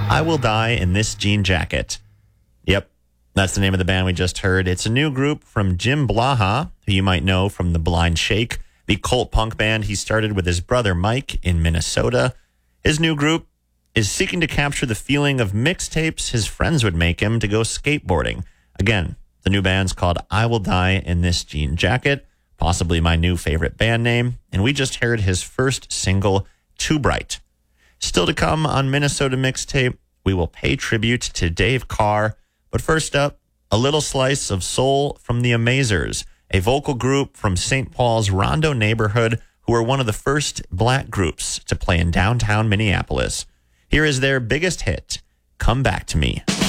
I Will Die in This Jean Jacket. Yep, that's the name of the band we just heard. It's a new group from Jim Blaha, who you might know from The Blind Shake, the cult punk band he started with his brother Mike in Minnesota. His new group is seeking to capture the feeling of mixtapes his friends would make him to go skateboarding. Again, the new band's called I Will Die in This Jean Jacket, possibly my new favorite band name, and we just heard his first single, Too Bright. Still to come on Minnesota Mixtape, we will pay tribute to Dave Carr, but first up, a little slice of soul from the Amazers, a vocal group from St. Paul's Rondo neighborhood who were one of the first black groups to play in downtown Minneapolis. Here is their biggest hit, Come Back to Me.